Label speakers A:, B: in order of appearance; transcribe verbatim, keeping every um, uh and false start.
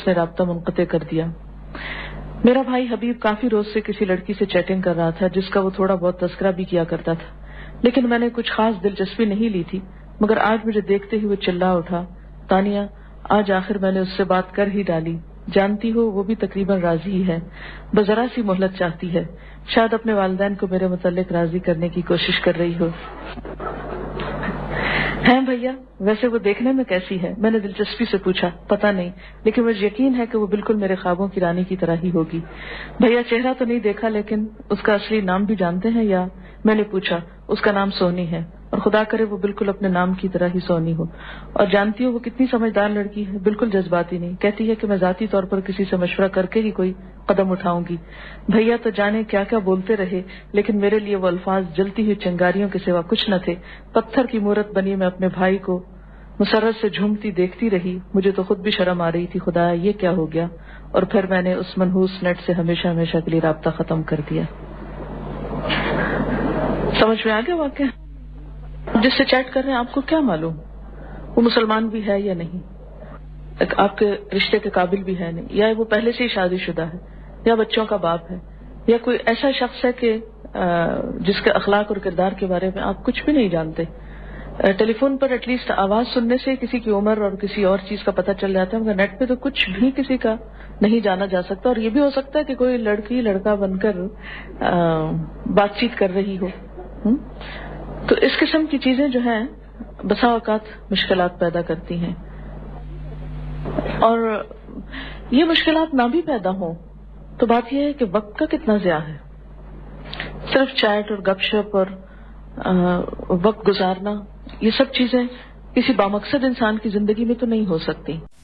A: उसने राब्ता मुनक़ते कर दिया। मेरा भाई हबीब काफी रोज से किसी लड़की से चैटिंग कर रहा था जिसका वो थोड़ा बहुत तस्करा भी किया करता था, लेकिन मैंने कुछ खास दिलचस्पी नहीं ली थी। मगर आज मुझे देखते ही वो चिल्ला उठा, तानिया आज आखिर मैंने उससे बात कर ही डाली। जानती हो वो भी तकरीबन राजी ही है, बस जरा सी मोहलत चाहती है। शायद अपने वालिदैन को मेरे मुताल्लिक राजी करने की कोशिश कर रही हो। हैं भैया, वैसे वो देखने में कैसी है? मैंने दिलचस्पी से पूछा। पता नहीं, लेकिन मुझे यकीन है कि वो बिल्कुल मेरे ख्वाबों की रानी की तरह ही होगी। भैया चेहरा तो नहीं देखा, लेकिन उसका असली नाम भी जानते हैं या? मैंने पूछा। उसका नाम सोनी है, और खुदा करे वो बिल्कुल अपने नाम की तरह ही सोनी हो। और जानती हो वो कितनी समझदार लड़की है, बिल्कुल जज्बाती नहीं। कहती है कि मैं जाती तौर पर किसी से मशवरा करके ही कोई कदम उठाऊंगी। भैया तो जाने क्या क्या बोलते रहे, लेकिन मेरे लिए वो अल्फाज जलती हुई चिंगारियों के सिवा कुछ न थे। पत्थर की मूरत बनी मैं अपने भाई को मुसर्रत से झूमती देखती रही। मुझे तो खुद भी शर्म आ रही थी, खुदा ये क्या हो गया। और फिर मैंने उस मनहूस नेट से हमेशा हमेशा के लिए राब्ता खत्म कर दिया। समझ में आ गया वाकया? जिससे चैट कर रहे हैं आपको क्या मालूम वो मुसलमान भी है या नहीं, आपके रिश्ते के काबिल भी है नहीं, या वो पहले से ही शादीशुदा है, या बच्चों का बाप है, या कोई ऐसा शख्स है कि जिसके अखलाक और किरदार के बारे में आप कुछ भी नहीं जानते। टेलीफोन पर एटलीस्ट आवाज सुनने से किसी की उम्र और किसी और चीज का पता चल जाता है, मगर नेट पे तो कुछ भी किसी का नहीं जाना जा सकता। और ये भी हो सकता है कि कोई लड़की लड़का बनकर बातचीत कर रही हो। हुँ? तो इस किस्म की चीजें जो हैं बसा औकात मुश्किलात पैदा करती हैं। और ये मुश्किलात ना भी पैदा हो तो बात यह है कि वक्त का कितना ज़्या है। सिर्फ चैट और गपशप और आ, वक्त गुजारना, ये सब चीजें किसी बामकसद इंसान की जिंदगी में तो नहीं हो सकती।